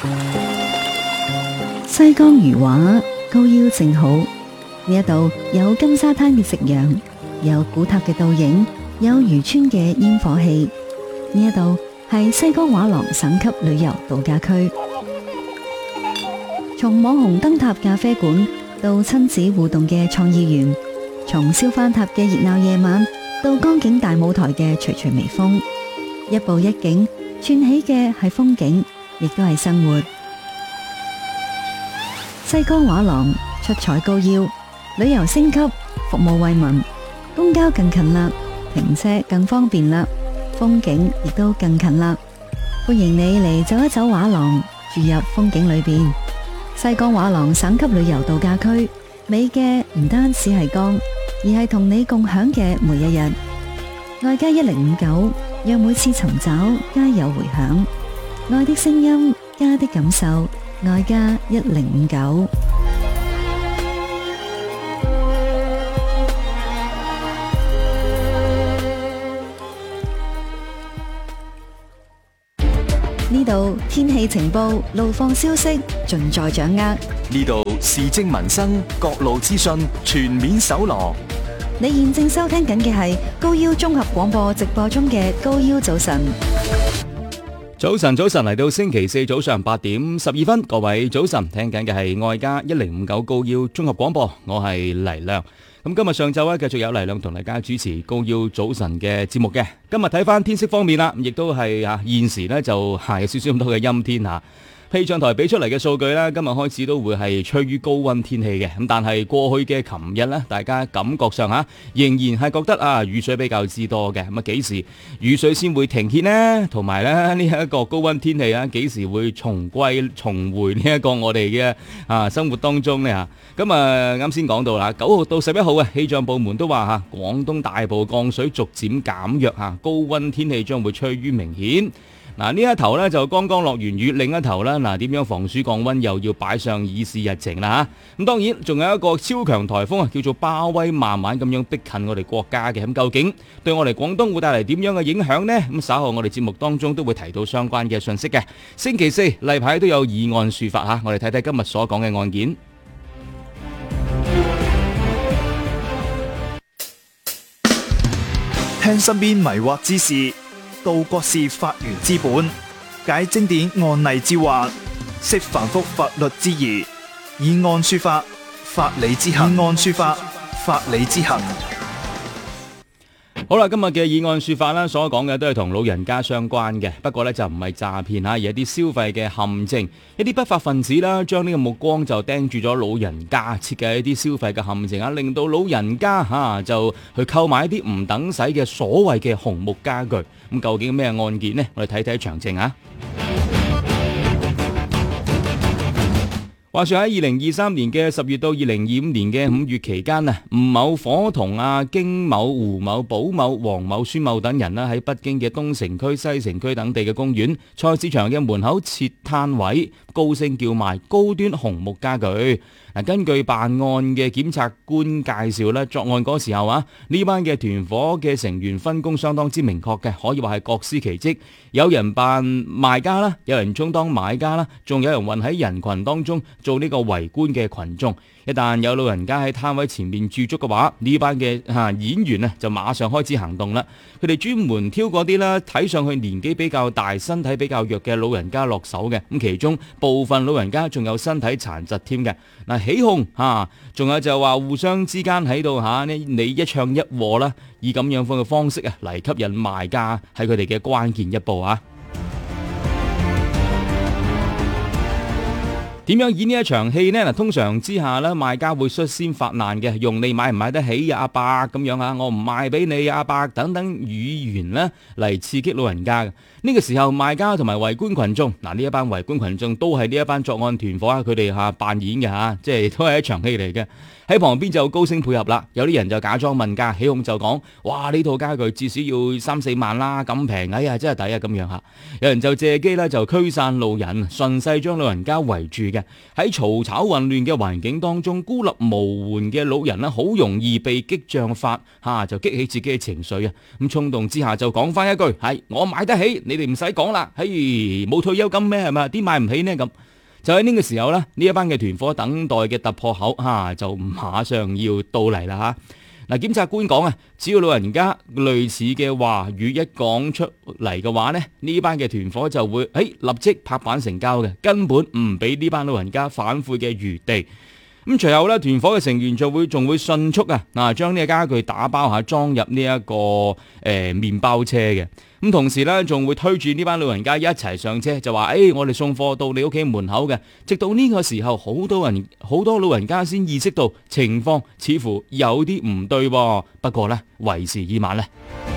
西江如畫，高腰正好。呢一度有金沙灘嘅夕陽，有古塔嘅倒影，有漁村嘅煙火氣。呢一度係西江畫廊省級旅遊度假區。從網紅燈塔咖啡館到親子互動嘅創意園，從燒番塔嘅熱鬧夜晚到江景大舞台嘅徐徐微風，一步一景串起嘅係風景，亦都係生活。西江畫廊出彩高腰，旅遊升級，服務惠民，公交更近啦，停車更方便啦，風景亦都更近啦。歡迎你嚟走一走畫廊，住入風景裏邊。西江畫廊省級旅遊度假區，美嘅唔單止係江，而係同你共享嘅每一日。愛家1059，讓每次尋找皆有回響。愛的聲音，家的感受，愛家1059。呢度天氣情報、路況消息盡在掌握。 呢度時政民生各路資訊全面搜羅。 你現正收聽緊嘅係高腰綜合廣播直播中嘅高腰早晨。 早晨，嚟到星期四早上8點12分，各位早晨，聽緊嘅係愛家1059高腰綜合廣播，我係黎亮。咁今日上晝繼續有黎亮同大家主持高腰早晨嘅節目嘅。今日睇翻天色方面啦，亦都係現時呢就有少少咁多嘅陰天吓。氣象台俾出嚟嘅數據呢，今日開始都會係趨於高溫天氣嘅。咁但係過去嘅琴日呢，大家感覺上仍然係覺得雨水比較之多嘅。咁幾時雨水先會停歇呢？同埋呢一個高溫天氣幾時會重回呢一個我哋嘅生活當中呢？咁啱先講到啦，9號到11號氣象部門都話廣東大部降水逐漸減弱，高溫天氣將會趨於明顯。呢一頭呢就剛剛落完雨，另一頭呢點樣防暑降溫又要擺上議事日程啦嚇。咁當然仲有一個超強颱風叫做巴威，慢慢咁樣逼近我哋國家嘅。咁究竟對我哋廣東會帶嚟點樣嘅影響呢？咁稍後我哋節目當中都會提到相關嘅信息嘅。星期四例牌都有議案抒發嚇，我哋睇睇今日所講嘅案件。 聽身邊迷惑之事，道國事法源之本，解經典案例之患，釋繁複法律之疑，以案說法，法理之行。 好啦，今日嘅議案說法啦，所講嘅都係同老人家相關嘅，不過呢就唔係詐騙而係一啲消費嘅陷阱，一啲不法分子啦，將呢個目光就盯住咗老人家，設計一啲消費嘅陷阱令到老人家就去購買一啲唔等使嘅所謂嘅紅木家具。咁究竟咩案件呢？我哋睇睇詳情啊！話說喺2023年嘅10月到2025年嘅5月期間吳某、伙同經某、胡某、寶某、黃某、孫某等人喺北京嘅東城區、西城區等地嘅公園、菜市場嘅門口設攤位，高聲叫賣高端紅木家具。根據辦案嘅檢察官介紹咧，作案嗰時候呢班嘅團伙嘅成員分工相當之明確嘅，可以話係各司其職。有人扮賣家啦，有人充當買家啦，仲有人混喺人群當中做呢個圍觀嘅群眾。一旦有老人家喺攤位前面駐足嘅話，呢班嘅演員就馬上開始行動啦。佢哋專門挑嗰啲啦，睇上去年紀比較大、身體比較弱嘅老人家落手嘅。咁其中部分老人家仲有身體殘疾添嘅。起哄仲有就話互相之間喺度你一唱一和啦，以咁樣嘅方式嚟吸引賣家，係佢哋嘅關鍵一步點樣演呢一場戲呢？通常之下呢，賣家會率先發難嘅，用你買唔買得起阿伯咁樣我唔賣俾你阿伯等等語言呢嚟刺激老人家嘅。呢個時候賣家同埋圍觀群眾，呢一班圍觀群眾都係呢一班作案團伙佢哋扮演嘅即係都係一場戲嚟嘅。喺旁邊就高聲配合啦，有啲人就假裝問價，起哄就講：哇，呢套家具至少要3-4萬啦，咁平，哎呀真係抵咁樣。有人就借機就驅散路人，順勢將老人家圍住嘅。喺嘈吵混亂嘅環境當中，孤立無援嘅老人好容易被激將法就激起自己嘅情緒咁衝動之下就講翻一句：係我買得起， 你哋唔使講啦，冇退休金咩係嘛？啲買唔起呢咁。就喺呢個時候呢，呢一班嘅團伙等待嘅突破口就馬上要到嚟啦吓。嗱，檢察官講啊，只要老人家類似嘅話語一講出嚟嘅話呢，呢班嘅團伙就會立即拍板成交嘅，根本唔俾呢班老人家反悔嘅餘地。咁隨後咧，團伙嘅成員仲會迅速將呢個家具打包下裝入呢一個麵包車嘅。咁同時咧，仲會推住呢班老人家一齊上車，就話我哋送貨到你屋企門口嘅。直到呢個時候，好多老人家先意識到情況似乎有啲唔對喎。不過呢，為時已晚咧。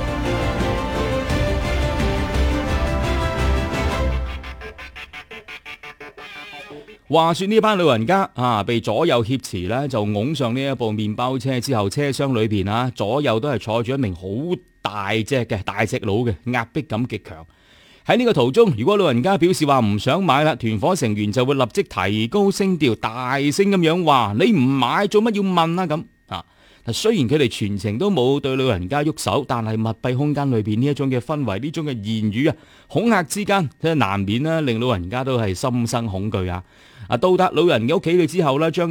話說呢班老人家被左右挾持咧，就拱上呢一部麵包車之後，車廂裏邊左右都係坐住一名好大隻佬嘅，壓迫感極強。喺呢個途中，如果老人家表示話唔想買啦，團伙成員就會立即提高聲調，大聲咁樣話：你唔買做乜要問啊？咁雖然佢哋全程都冇對老人家喐手，但係密閉空間裏邊呢一種嘅氛圍，呢種嘅言語恐嚇之間，難免令老人家都係心生恐懼啊！到達老人嘅屋企裏之後呢，將